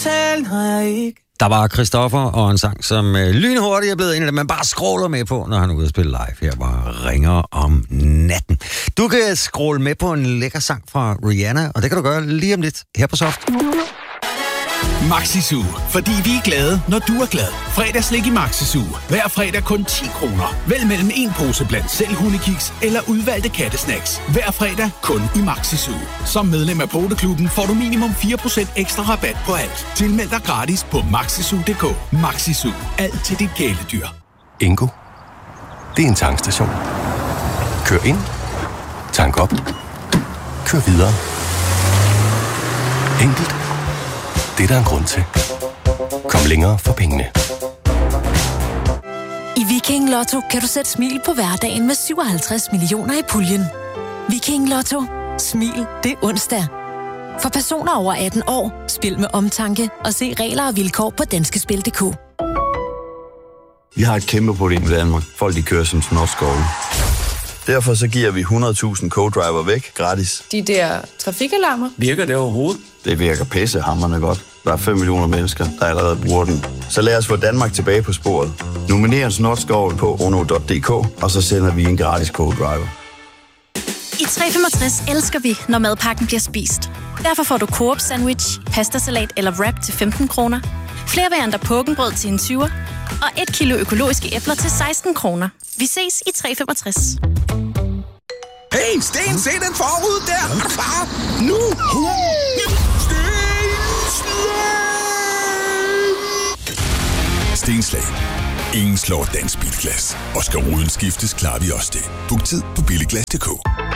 Der var Christoffer og en sang, som lynhurtigt er blevet en af dem, man bare scroller med på, når han er ude at spille live. Her bare ringer om natten. Du kan scrolle med på en lækker sang fra Rihanna, og det kan du gøre lige om lidt her på Soft. Maxi Zoo, fordi vi er glade, når du er glad. Fredagslik i Maxi Zoo. Hver fredag kun 10 kroner. Vælg mellem en pose blandt selv hundekiks eller udvalgte kattesnacks. Hver fredag kun i Maxi Zoo. Som medlem af Poteklubben får du minimum 4% ekstra rabat på alt. Tilmeld dig gratis på maxizoo.dk. Maxi Zoo. Alt til dit kæledyr. Ingo. Det er en tankstation. Kør ind. Tank op. Kør videre. Enkelt. Det er der en grund til. Kom længere for pengene. I Viking Lotto kan du sætte smil på hverdagen med 57 millioner i puljen. Viking Lotto. Smil det er onsdag. For personer over 18 år, spil med omtanke og se regler og vilkår på danskespil.dk. Vi har et kæmpe problem i Danmark. Folk de kører som snotskåle. Derfor så giver vi 100.000 co-driver væk gratis. De der trafikalarmer? Virker det overhovedet? Det virker pissehamrende godt. Der er 5 millioner mennesker, der allerede bruger den. Så lad os få Danmark tilbage på sporet. Nominer en snotskål på ono.dk, og så sender vi en gratis co-driver. I 365 elsker vi, når madpakken bliver spist. Derfor får du Coop sandwich, pastasalat eller wrap til 15 kroner. Flere varianter pukkenbrød til en 20'er. Og 1 kilo økologiske æbler til 16 kroner. Vi ses i 365. Hey, Sten, se den forud der! Klar, nu! Stenslag. Ingen slår dansk bilglas. Og skal ruden skiftes, klarer vi også det. Book tid på billiglas.dk.